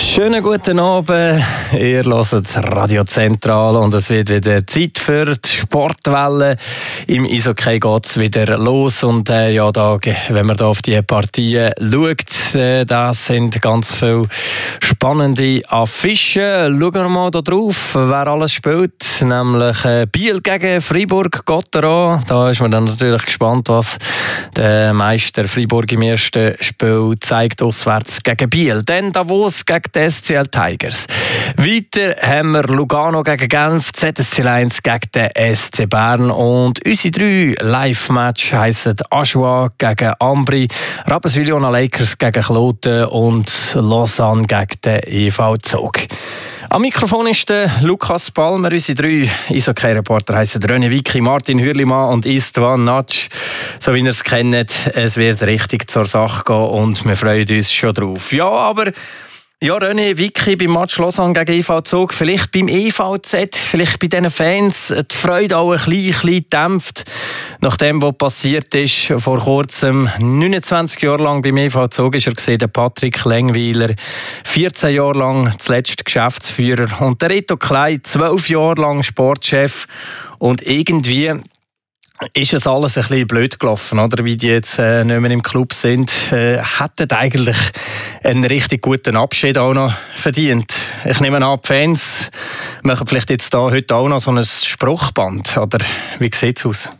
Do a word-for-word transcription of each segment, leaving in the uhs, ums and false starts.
Schönen guten Abend, ihr hört Radio Zentral und es wird wieder Zeit für die Sportwelle. Im Eishockey geht es wieder los und äh, ja, da, wenn man da auf die Partien schaut, äh, das sind ganz viele spannende Affischen. Schauen wir mal da drauf, wer alles spielt, nämlich äh, Biel gegen Freiburg Gotteron. Da ist man dann natürlich gespannt, was der Meister Freiburg im ersten Spiel zeigt, auswärts gegen Biel. Dann Davos gegen die S C L Tigers. Weiter haben wir Lugano gegen Genf, Z S C Lions gegen den S C Bern und unsere drei Live-Match heissen Ajoie gegen Ambri, Rapperswil-Jona Lakers gegen Kloten und Lausanne gegen den E V Zug. Am Mikrofon ist der Lukas Palmer. Unsere drei Eishockey-Reporter heissen René Wicki, Martin Hürlimann und Istvan Natsch. So wie ihr es kennt, es wird richtig zur Sache gehen und wir freuen uns schon drauf. Ja, aber ja, René Wicki beim Match Lausanne gegen E V Zug, vielleicht beim E V Z, vielleicht bei diesen Fans, die Freude auch ein bisschen, ein bisschen dämpft, nach dem, was passiert ist. Vor kurzem, neunundzwanzig Jahre lang beim E V Zug ist er gesehen, der Patrick Lengweiler, vierzehn Jahre lang zuletzt Geschäftsführer und der Reto Klein, zwölf Jahre lang Sportchef und irgendwie ist es alles ein bisschen blöd gelaufen, oder? Wie die jetzt äh, nicht mehr im Club sind. Äh, hätten eigentlich einen richtig guten Abschied auch noch verdient. Ich nehme an, die Fans machen vielleicht jetzt da heute auch noch so ein Spruchband. Oder wie sieht es aus?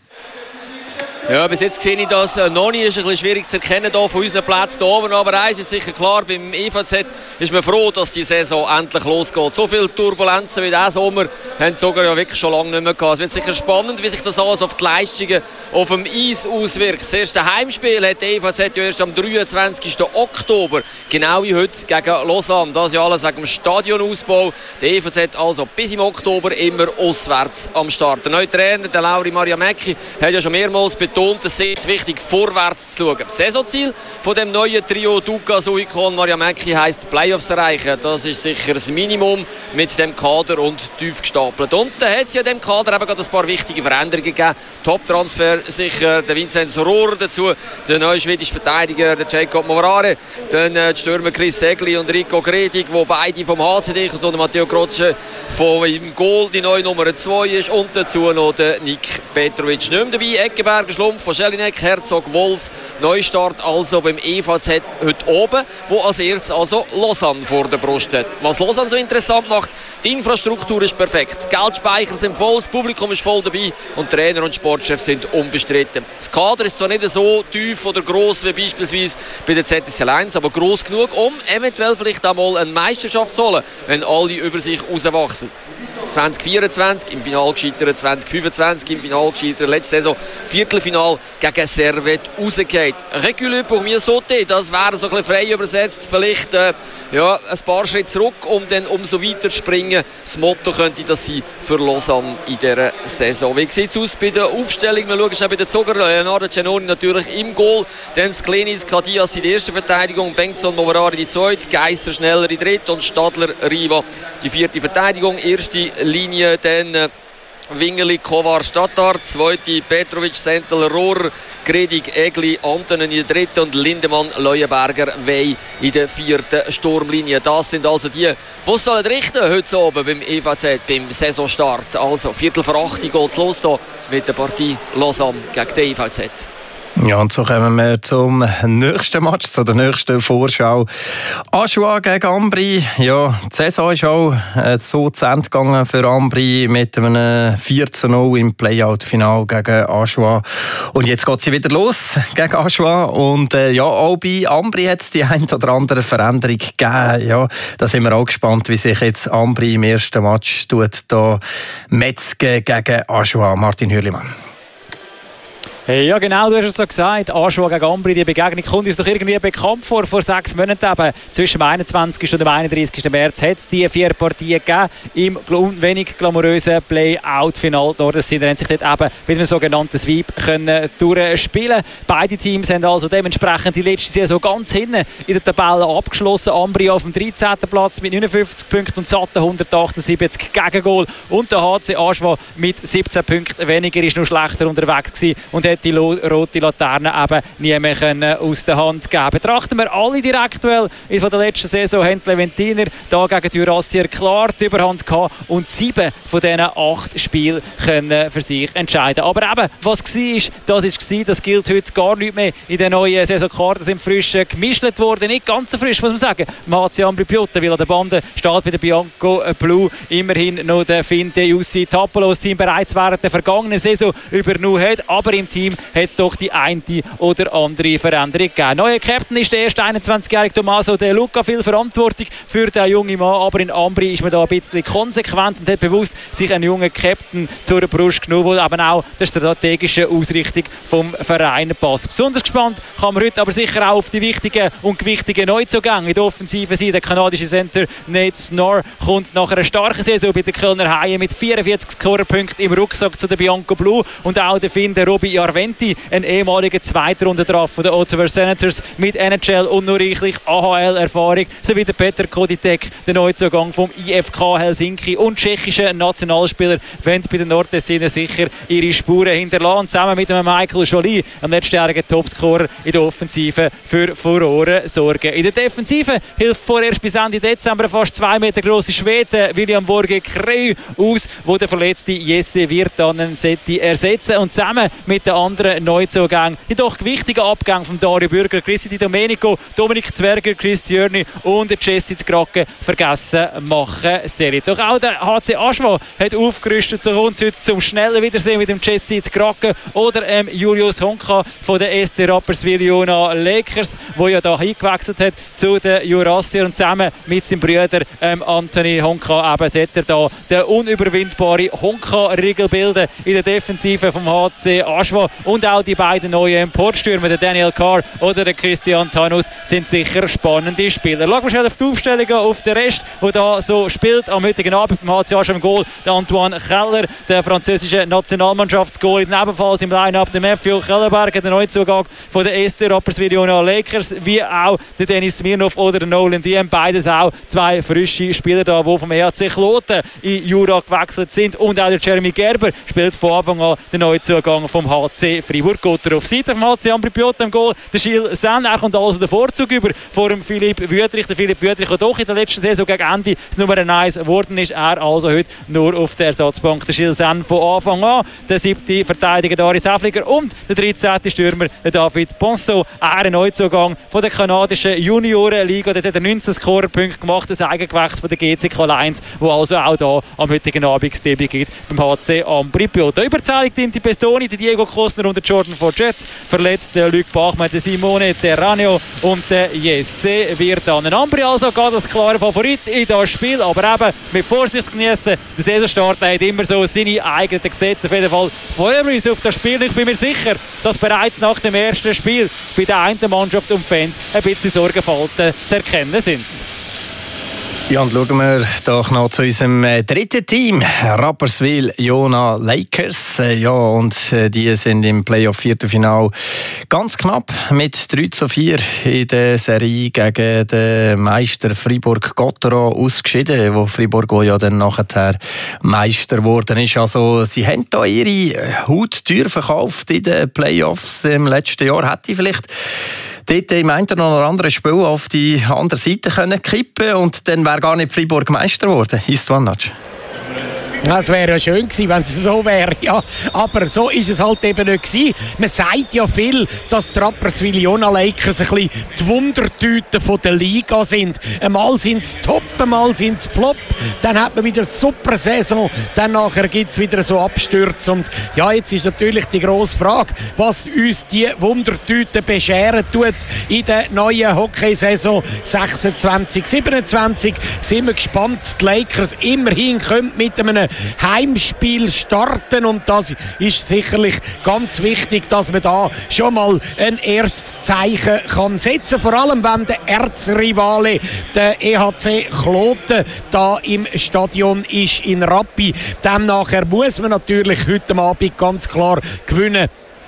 Ja, bis jetzt sehe ich das noch nicht. Es ist ein bisschen schwierig zu erkennen hier von unseren Plätzen hier oben. Aber eins ist sicher klar, beim E V Z ist man froh, dass die Saison endlich losgeht. So viele Turbulenzen wie diesen Sommer haben sie sogar ja wirklich schon lange nicht mehr gehabt. Es wird sicher spannend, wie sich das alles auf die Leistungen auf dem Eis auswirkt. Das erste Heimspiel hat der E V Z ja erst am dreiundzwanzigsten Oktober, genau wie heute, gegen Lausanne. Das ist ja alles wegen dem Stadionausbau. Der E V Z also bis im Oktober immer auswärts am Start. Der neue Trainer, der Lauri Mariamäki, hat ja schon mehrmals betont, es ist wichtig, vorwärts zu schauen. Das Saisonziel von dem neuen Trio Duka, Suiko und Mariamäki heisst Playoffs erreichen. Das ist sicher das Minimum mit dem Kader und tief gestapelt. Und da hat es ja in diesem Kader eben gerade ein paar wichtige Veränderungen gegeben. Top-Transfer sicher der Vincenzo Rohr, dazu der neue schwedische Verteidiger, der Jacob Movrare, dann äh, die Stürmer Chris Segli und Rico Gredig, wo beide vom H C D kommen, und Matteo Croce von im Goal die neue Nummer zwei ist, und dazu noch der Nick Petrovic. Nicht mehr dabei, Eckenberger, Schlumpf von Jelinek, Herzog, Wolf. Neustart also beim E V Z heute oben, wo als erstes also Lausanne vor der Brust hat. Was Lausanne so interessant macht, die Infrastruktur ist perfekt, die Geldspeicher sind voll, das Publikum ist voll dabei und Trainer und Sportchef sind unbestritten. Das Kader ist zwar nicht so tief oder gross wie beispielsweise bei der Z S C Lions, aber gross genug, um eventuell vielleicht einmal eine Meisterschaft zu holen, wenn alle über sich rauswachsen. zwanzig vierundzwanzig im Finale gescheitert, zwanzig fünfundzwanzig im Finale gescheitert, letzte Saison Viertelfinal gegen Servette rausgeht. Reculé pour mieux sauter, das wäre so ein bisschen frei übersetzt, vielleicht äh, ja, ein paar Schritte zurück, um dann umso weiter zu springen. Das Motto könnte das sein für Lausanne in dieser Saison. Wie sieht es aus bei der Aufstellung? Wir schauen schnell bei den Zucker, Leonardo Cenoni natürlich im Goal, dann Sklenis, Kadias in der ersten Verteidigung, Bengtson, Moverari die zweite, Geisser schneller die dritte und Stadler, Riva die vierte Verteidigung. Erste Linie dann äh, Wingerli, Kovar, Stattard, zweite Petrovic, Sentel, Rohr, Gredig, Egli, Antonen in der dritten und Lindemann, Leuenberger, Wey in der vierten Sturmlinie. Das sind also die, die es sollen richten heute oben beim E V Z, beim Saisonstart. Also Viertel vor acht geht es los hier mit der Partie Lausanne gegen den E V Z. Ja, und so kommen wir zum nächsten Match, zu der nächsten Vorschau. Ajoie gegen Ambri. Ja, die Saison ist auch äh, so zu Ende gegangen für Ambri mit einem vier zu null im Playout-Final gegen Ajoie. Und jetzt geht sie wieder los gegen Ajoie. Und äh, ja, auch bei Ambri hat es die ein oder andere Veränderung gegeben. Ja, da sind wir auch gespannt, wie sich jetzt Ambri im ersten Match tut, da Metzger gegen Ajoie. Martin Hürlimann. Hey, ja genau, du hast es so gesagt. Ajoie gegen Ambri, die Begegnung kommt uns doch irgendwie bekannt vor. Vor sechs Monaten eben, zwischen dem einundzwanzigsten und dem einunddreißigsten März hat es die vier Partien gegeben im wenig glamourösen Play-Out-Final. Dort sind haben sich dort eben mit einem sogenannten Sweep können durchspielen. Beide Teams haben also dementsprechend die letzte Saison ganz hinten in der Tabelle abgeschlossen. Ambri auf dem dreizehnten Platz mit neunundfünfzig Punkten und satten hundertachtundsiebzig Gegengol. Und der H C Ajoie mit siebzehn Punkten weniger ist noch schlechter unterwegs gewesen und hat die rote Laterne eben nie mehr können aus der Hand geben. Betrachten wir alle direkt aktuell. In der letzten Saison haben die Leventiner da gegen die Jurassier klar die Überhand gehabt und sieben von diesen acht Spielen können für sich entscheiden. Aber eben, was war, das war, das gilt heute gar nicht mehr. In der neuen Saisonkarten sind frisch gemischt worden. Nicht ganz so frisch, muss man sagen. Mazia Ambri Piotta, weil an der Bande steht bei der Bianco Blue immerhin noch der Finde Jussi Tapolo, das Team bereits während der vergangenen Saison übernommen hat. Aber im Team hat es doch die eine oder andere Veränderung gegeben. Neuer Captain ist der erste einundzwanzigjährige Tommaso De Luca. Viel Verantwortung für den jungen Mann, aber in Ambri ist man da ein bisschen konsequent und hat bewusst sich einen jungen Captain zur Brust genommen, der eben auch der strategischen Ausrichtung vom Verein passt. Besonders gespannt kann man heute aber sicher auch auf die wichtigen und gewichtigen Neuzugänge in der Offensive sein. Der kanadische Center Nate Snor kommt nach einer starken Saison bei den Kölner Haien mit vierundvierzig Scorerpunkten im Rucksack zu der Bianco Blue und auch der Finn Robbie Arventi, ein ehemaliger Zweitrunden-Draft von den Ottawa Senators mit N H L und noch reichlich A H L-Erfahrung, sowie der Peter Koditek, der Neuzugang vom I F K Helsinki und tschechische Nationalspieler, wollen bei den Nordtessiner sicher ihre Spuren hinterlassen, zusammen mit dem Michael Joly, einem letztjährigen Topscorer in der Offensive, für Furore sorgen. In der Defensive hilft vorerst bis Ende Dezember fast zwei Meter grosse Schwede William Borge Kreu aus, wo der verletzte Jesse Virtanen ersetzen und zusammen mit den anderen Neuzugängen die doch gewichtigen Abgänge von Dario Bürger, Christi Di Domenico, Dominik Zwerger, Chris Tierney und Jesse Zkrake vergessen machen sollen. Doch auch der H C Aschwa hat aufgerüstet, so kommt es heute zum schnellen Wiedersehen mit dem Jesse Zkrake oder ähm, Julius Honka von der S C Rapperswil Jona Lakers, der ja da eingewechselt hat zu den Jurassier und zusammen mit seinem Bruder ähm, Anthony Honka eben sollte er da den unüberwindbaren Honka-Riegel bilden in der Defensive vom H C Aschwa und auch die beiden neuen Importstürmer, der Daniel Carr oder der Christian Tanus, sind sicher spannende Spieler. Schauen wir schnell auf die Aufstellung, auf den Rest, der da so spielt. Am heutigen Abend beim H C Aschwa im Goal der Antoine Keller, der französische Nationalmannschaftsgoal, ebenfalls im Line-Up der Matthew Kellerberger, der Neuzugang von der S C Rapperswil Jona Lakers, wie auch der Dennis Smirnov oder der Nolan Diem, beides auch zwei frische Spieler da, die vom E H C Kloten in Jura gewechselt sind, und auch der Jeremy Gerber spielt von Anfang an den Neuzugang vom H C Fribourg-Gotha. Auf Seite vom H C Ambri Piotta im Goal der Gilles Sen, er kommt also den Vorzug über vor dem Philipp Wüthrich. Der Philipp Wüthrich, der doch in der letzten Saison gegen Ende das Nummer eins geworden ist, er also heute nur auf der Ersatzbank. Der Gilles Sen von Anfang an, der siebte Verteidiger Darius Häfliger und der dreizehnte Stürmer der David Ponceau, er ein Neuzugang von der kanadischen Juniorenliga. Dort hat er neunzehn Scorerpunkte gemacht, das Eigengewächs von der G C K Lions, wo also auch hier am heutigen Abend das Debüt gibt beim H C Ambri Piotta. Überzählig Tinti Pestoni, der Diego Kostner und der Jordan Forget, verletzt der Luc Bachmann, der Simone Terraneo und der J C Virtanen. Ambri also geht als klarer Favorit in das Spiel, aber eben mit Vorsicht genießen. Der Saisonstart hat immer so seine eigenen Gesetze. Auf jeden Fall freuen wir uns auf das Spiel. Ich bin mir sicher, dass bereits nach dem ersten Spiel bei der einen Mannschaft und Fans ein bisschen Sorgenfalten zu erkennen sind. Ja, und schauen wir doch noch zu unserem dritten Team, Rapperswil Jona Lakers. Ja, und die sind im Playoff-Viertelfinal ganz knapp mit drei zu vier in der Serie gegen den Meister Fribourg-Gotteron ausgeschieden, wo Fribourg wo ja dann nachher Meister geworden ist. Also, sie haben da ihre Haut teuer verkauft in den Playoffs im letzten Jahr. Hätte vielleicht dort im einen oder anderen Spiel auf die andere Seite können kippen und dann wäre gar nicht Fribourg Meister geworden. Istvan Nac. Es wäre ja schön gewesen, wenn es so wäre, ja. Aber so ist es halt eben nicht gewesen. Man sagt ja viel, dass die Rapperswil Jona Lakers ein bisschen die Wundertüten von der Liga sind. Einmal sind sie top, einmal sind sie flop. Dann hat man wieder eine super Saison. Dann nachher gibt es wieder so Abstürze. Und ja, jetzt ist natürlich die grosse Frage, was uns die Wundertüten bescheren tut in der neuen Hockeysaison sechsundzwanzig siebenundzwanzig. Sind wir gespannt. Die Lakers immerhin können mit einem Heimspiel starten und das ist sicherlich ganz wichtig, dass man da schon mal ein erstes Zeichen kann setzen, vor allem wenn der Erzrivale, der E H C Kloten, da im Stadion ist in Rappi. Dann nachher muss man natürlich heute Abend ganz klar gewinnen.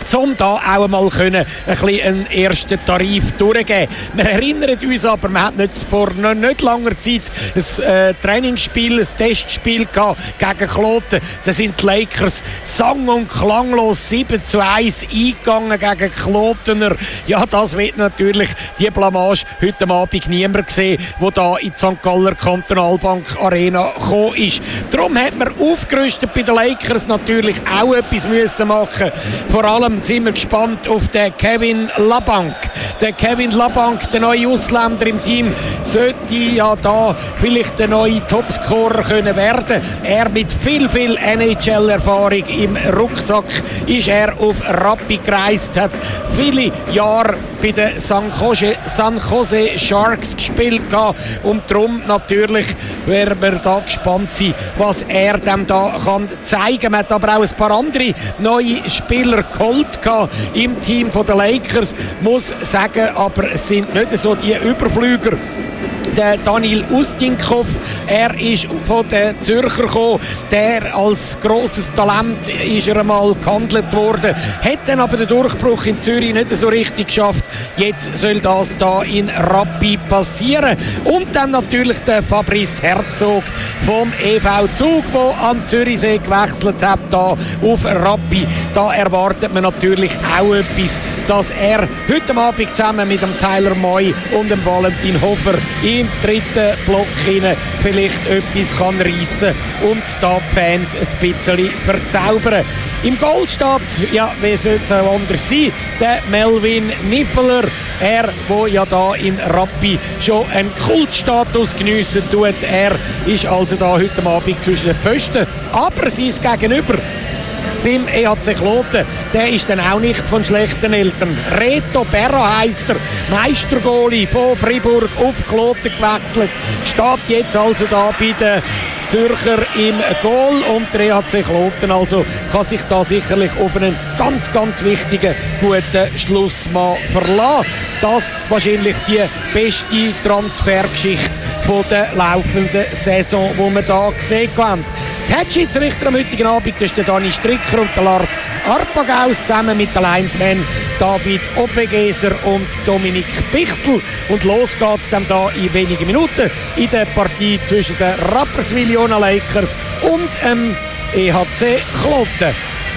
um da auch einmal können, ein bisschen einen ersten Tarif durchgeben. Wir erinnern uns aber, man hat nicht vor noch nicht langer Zeit ein äh, Trainingsspiel, ein Testspiel gehabt gegen Kloten. Da sind die Lakers sang- und klanglos sieben zu eins eingegangen gegen Klotener. Ja, das wird natürlich die Blamage heute Abend niemand sehen, der da in die Sankt Galler Kantonalbank Arena gekommen ist. Darum hat man aufgerüstet bei den Lakers natürlich auch etwas müssen machen. Vor allem sind wir gespannt auf den Kevin Labanc. Der Kevin Labanc, der neue Ausländer im Team, sollte ja da vielleicht der neue Topscorer können werden. Er mit viel, viel N H L-Erfahrung im Rucksack ist er auf Rappi gereist, hat viele Jahre bei den San Jose, San Jose Sharks gespielt gehabt. Und darum natürlich werden wir da gespannt sein, was er dann da kann zeigen. Man hat aber auch ein paar andere neue Spieler geholt gehabt im Team der Lakers. Muss sagen, aber es sind nicht so die Überflüger. Der Daniel Ustinkov, er ist von den Zürcher gekommen, der als grosses Talent ist er einmal gehandelt worden, hat dann aber den Durchbruch in Zürich nicht so richtig geschafft. Jetzt soll das da in Rappi passieren. Und dann natürlich der Fabrice Herzog vom E V Zug, der an Zürichsee gewechselt hat, da auf Rappi. Da erwartet man natürlich auch etwas, dass er heute Abend zusammen mit dem Tyler Moy und dem Valentin Hofer im dritten Block hinein vielleicht etwas kann reissen und da die Fans ein bisschen verzaubern. Im Goal steht, ja, wie soll es auch anders sein, der Melvin Niffeler. Er, der ja da in Rappi schon einen Kultstatus geniessen tut. Er ist also da heute Abend zwischen den Pfosten. Aber sein Gegenüber beim E H C Kloten, der ist dann auch nicht von schlechten Eltern. Reto Berra heisst er, Meistergoalie von Fribourg auf Kloten gewechselt, steht jetzt also da bei den Zürcher im Goal und der E H C Kloten also kann sich da sicherlich auf einen ganz, ganz wichtigen, guten Schlussmann verlassen. Das wahrscheinlich die beste Transfergeschichte von der laufenden Saison, die wir da gesehen haben. Die Headschiedsrichter am heutigen Abend ist der Dani Stricker und der Lars Arpagaus zusammen mit den Linesmen David Obegeser und Dominik Bichsel. Und los geht's dann da in wenigen Minuten in der Partie zwischen den Rapperswil Jona Lakers und dem E H C Kloten.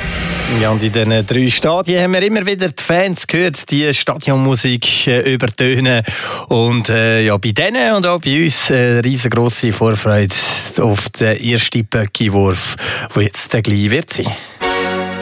Ja, und in diesen drei Stadien haben wir immer wieder die Fans gehört, die Stadionmusik äh, übertönen. Und äh, ja, bei denen und auch bei uns äh, riesengroße Vorfreude auf den ersten Böcki-Wurf, der jetzt gleich wird sein.